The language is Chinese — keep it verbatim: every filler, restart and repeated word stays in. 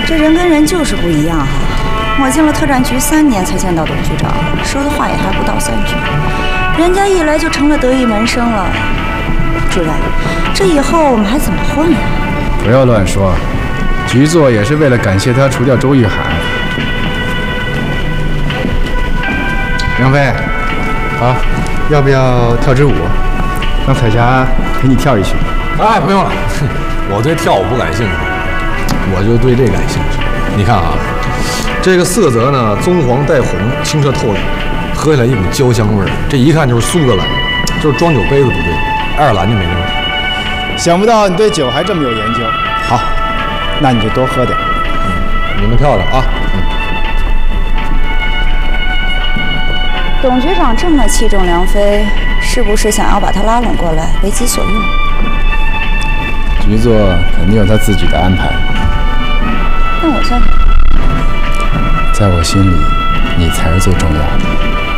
这人跟人就是不一样哈。我进了特战局三年才见到董局长，说的话也还不到三句，人家一来就成了得意门生了。主任，这以后我们还怎么混呀？ 不要乱说，局座也是为了感谢他除掉周玉海。杨飞， 啊， 要不要跳支舞？让彩霞陪你跳一曲。 哎，不用了，我对跳舞不感兴趣，我就对这感兴趣。你看啊，这个色泽呢，棕黄带红，清澈透亮，喝起来一股焦香味儿，这一看就是苏格兰，就是装酒杯子不对，爱尔兰就没味儿。 想不到你对酒还这么有研究。好，那你就多喝点。 嗯，你们跳着啊。嗯。 董局长这么器重梁飞，是不是想要把他拉拢过来，为己所用？ 局座肯定有他自己的安排。 那我算， 在我心里，你才是最重要的。